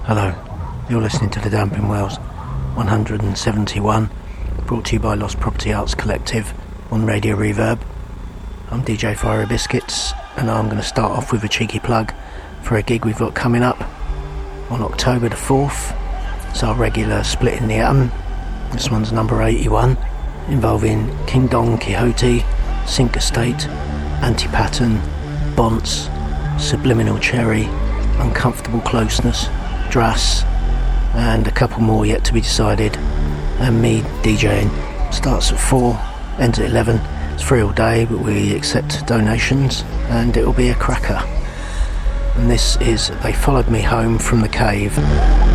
Hello, you're listening to the Damping Wells 171, brought to you by Lost Property Arts Collective on Radio Reverb. I'm DJ Fiery Biscuits, and I'm going to start off with a cheeky plug for a gig we've got coming up on October the 4th. It's our regular Split in the Atom. This one's number 81, involving King Don Quixote, Sink Estate, Anti-Pattern, Bonts, Subliminal Cherry, Uncomfortable Closeness, Drass, and a couple more yet to be decided, and me DJing. Starts at 4, ends at 11. It's free all day, but we accept donations, and it'll be a cracker. And this is They Followed Me Home from the Cave.